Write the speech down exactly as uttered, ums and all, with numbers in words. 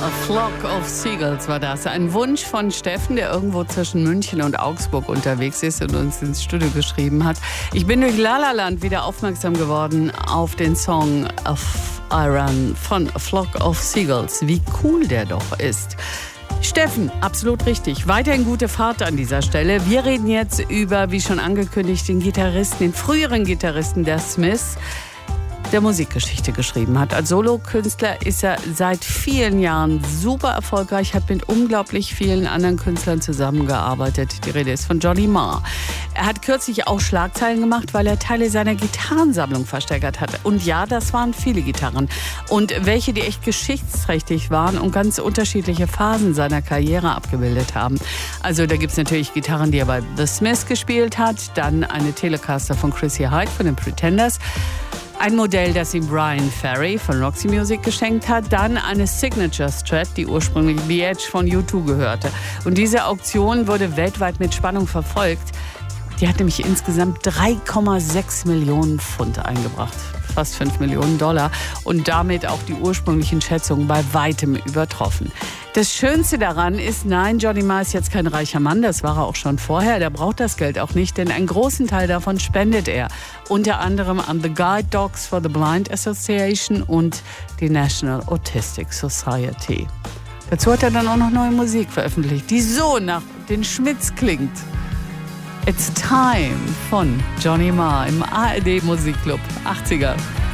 A Flock of Seagulls war das. Ein Wunsch von Steffen, der irgendwo zwischen München und Augsburg unterwegs ist und uns ins Studio geschrieben hat. Ich bin durch Lalaland wieder aufmerksam geworden auf den Song of Iran von A Flock of Seagulls. Wie cool der doch ist. Steffen, absolut richtig. Weiterhin gute Fahrt an dieser Stelle. Wir reden jetzt über, wie schon angekündigt, den Gitarristen, den früheren Gitarristen der Smiths, der Musikgeschichte geschrieben hat. Als Solokünstler ist er seit vielen Jahren super erfolgreich, hat mit unglaublich vielen anderen Künstlern zusammengearbeitet. Die Rede ist von Johnny Marr. Er hat kürzlich auch Schlagzeilen gemacht, weil er Teile seiner Gitarrensammlung versteigert hat. Und ja, das waren viele Gitarren. Und welche, die echt geschichtsträchtig waren und ganz unterschiedliche Phasen seiner Karriere abgebildet haben. Also da gibt es natürlich Gitarren, die er bei The Smiths gespielt hat, dann eine Telecaster von Chrissy Hynde von den Pretenders, ein Modell, das ihm Brian Ferry von Roxy Music geschenkt hat, dann eine Signature Strat, die ursprünglich The Edge von U zwei gehörte. Und diese Auktion wurde weltweit mit Spannung verfolgt. Die hat nämlich insgesamt drei Komma sechs Millionen Pfund eingebracht, fast fünf Millionen Dollar, und damit auch die ursprünglichen Schätzungen bei weitem übertroffen. Das Schönste daran ist, nein, Johnny Marr ist jetzt kein reicher Mann, das war er auch schon vorher, der braucht das Geld auch nicht, denn einen großen Teil davon spendet er, unter anderem an The Guide Dogs for the Blind Association und die National Autistic Society. Dazu hat er dann auch noch neue Musik veröffentlicht, die so nach den Schmitz klingt. It's Time von Johnny Marr im A R D Musikclub achtziger.